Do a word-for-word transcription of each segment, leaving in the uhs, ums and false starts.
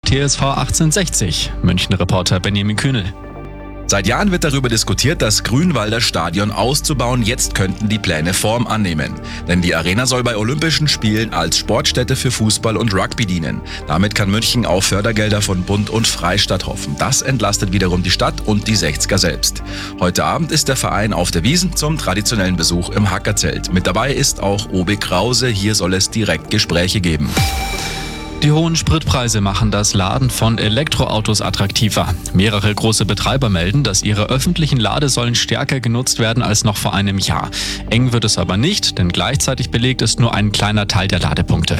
T S V achtzehnhundertsechzig. München-Reporter Benjamin Kühnel. Seit Jahren wird darüber diskutiert, das Grünwalder Stadion auszubauen. Jetzt könnten die Pläne Form annehmen. Denn die Arena soll bei Olympischen Spielen als Sportstätte für Fußball und Rugby dienen. Damit kann München auf Fördergelder von Bund und Freistaat hoffen. Das entlastet wiederum die Stadt und die sechziger selbst. Heute Abend ist der Verein auf der Wiesn zum traditionellen Besuch im Hackerzelt. Mit dabei ist auch Obi Krause. Hier soll es direkt Gespräche geben. Die hohen Spritpreise machen das Laden von Elektroautos attraktiver. Mehrere große Betreiber melden, dass ihre öffentlichen Ladesäulen stärker genutzt werden als noch vor einem Jahr. Eng wird es aber nicht, denn gleichzeitig belegt ist nur ein kleiner Teil der Ladepunkte.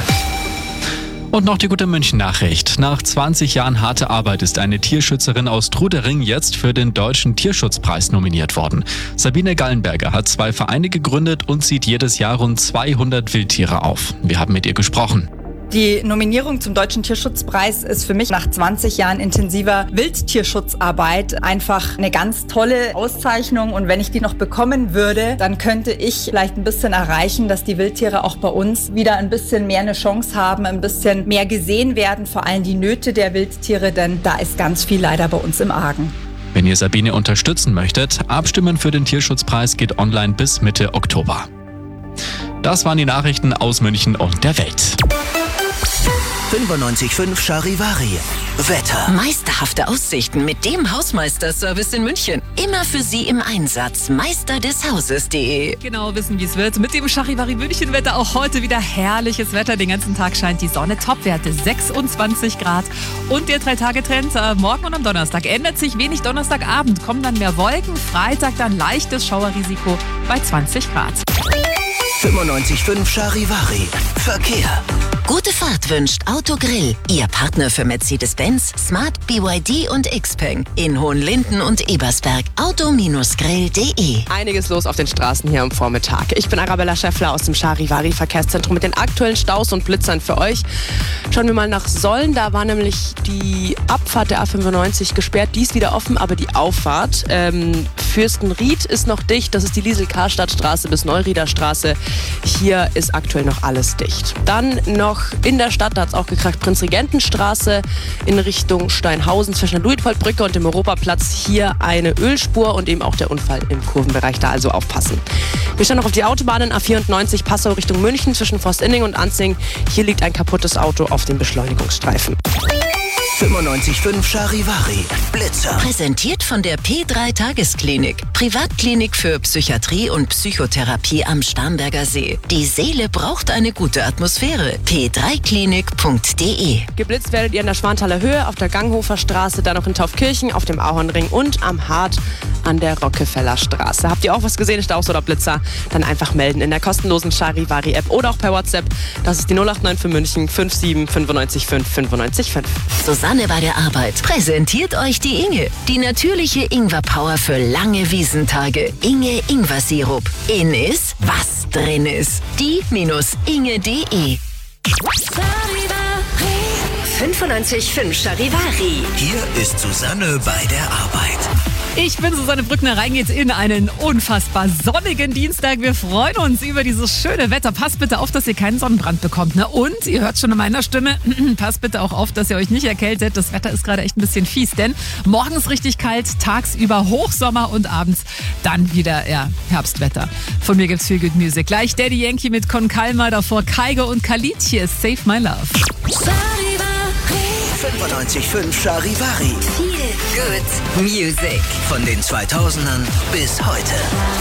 Und noch die gute München-Nachricht. Nach zwanzig Jahren harte Arbeit ist eine Tierschützerin aus Trudering jetzt für den Deutschen Tierschutzpreis nominiert worden. Sabine Gallenberger hat zwei Vereine gegründet und zieht jedes Jahr rund zweihundert Wildtiere auf. Wir haben mit ihr gesprochen. Die Nominierung zum Deutschen Tierschutzpreis ist für mich nach zwanzig Jahren intensiver Wildtierschutzarbeit einfach eine ganz tolle Auszeichnung. Und wenn ich die noch bekommen würde, dann könnte ich vielleicht ein bisschen erreichen, dass die Wildtiere auch bei uns wieder ein bisschen mehr eine Chance haben, ein bisschen mehr gesehen werden, vor allem die Nöte der Wildtiere, denn da ist ganz viel leider bei uns im Argen. Wenn ihr Sabine unterstützen möchtet, abstimmen für den Tierschutzpreis geht online bis Mitte Oktober. Das waren die Nachrichten aus München und der Welt. fünfundneunzig Komma fünf Charivari. Wetter. Meisterhafte Aussichten mit dem Hausmeister-Service in München. Immer für Sie im Einsatz. Meister des Hauses punkt de. Genau wissen, wie es wird. Mit dem Charivari München-Wetter auch heute wieder herrliches Wetter. Den ganzen Tag scheint die Sonne. Topwerte sechsundzwanzig Grad. Und der Drei-Tage-Trend äh, morgen und am Donnerstag ändert sich wenig. Donnerstagabend kommen dann mehr Wolken. Freitag dann leichtes Schauerrisiko bei zwanzig Grad. fünfundneunzig Komma fünf Charivari. Verkehr. Gute Fahrt wünscht Autogrill. Ihr Partner für Mercedes-Benz, Smart, B Y D und Xpeng. In Hohenlinden und Ebersberg. Auto Grill punkt de. Einiges los auf den Straßen hier am Vormittag. Ich bin Arabella Schäffler aus dem Charivari Verkehrszentrum mit den aktuellen Staus und Blitzern für euch. Schauen wir mal nach Solln. Da war nämlich die Abfahrt der A fünfundneunzig gesperrt. Die ist wieder offen, aber die Auffahrt. Ähm, Fürstenried ist noch dicht. Das ist die Liesel-Karstadt-Straße bis Neurieder Straße. Hier ist aktuell noch alles dicht. Dann noch in der Stadt, da hat es auch gekracht, Prinzregentenstraße in Richtung Steinhausen zwischen der Luitpoldbrücke und dem Europaplatz. Hier eine Ölspur und eben auch der Unfall im Kurvenbereich, da also aufpassen. Wir schauen noch auf die Autobahnen A vierundneunzig Passau Richtung München zwischen Forstinning und Anzing. Hier liegt ein kaputtes Auto auf dem Beschleunigungsstreifen. fünfundneunzig Komma fünf Charivari. Blitzer. Präsentiert von der P drei Tagesklinik. Privatklinik für Psychiatrie und Psychotherapie am Starnberger See. Die Seele braucht eine gute Atmosphäre. p drei klinik punkt de. Geblitzt werdet ihr in der Schwanthaler Höhe, auf der Ganghofer Straße, dann noch in Taufkirchen, auf dem Ahornring und am Hart an der Rockefeller Straße. Habt ihr auch was gesehen, Staus oder Blitzer? Dann einfach melden in der kostenlosen Charivari-App oder auch per WhatsApp. Das ist die null acht neun für München fünf sieben fünf neun fünf fünf neun fünf. Susanne bei der Arbeit präsentiert euch die Inge. Die natürliche Ingwer-Power für lange Wiesentage. Inge Ingwer-Sirup. In ist, was drin ist. die Inge punkt de. fünfundneunzig Komma fünf Charivari. Hier ist Susanne bei der Arbeit. Ich bin Susanne Brückner, rein geht's in einen unfassbar sonnigen Dienstag. Wir freuen uns über dieses schöne Wetter. Passt bitte auf, dass ihr keinen Sonnenbrand bekommt. Ne? Und, ihr hört schon in meiner Stimme, passt bitte auch auf, dass ihr euch nicht erkältet. Das Wetter ist gerade echt ein bisschen fies, denn morgens richtig kalt, tagsüber Hochsommer und abends dann wieder ja, Herbstwetter. Von mir gibt's viel Good Music. Gleich Daddy Yankee mit Con Calma, davor Kaigo und Khalid. Hier ist Save My Love. fünfundneunzig Komma fünf Charivari. Viel Good Music. Von den zweitausendern bis heute.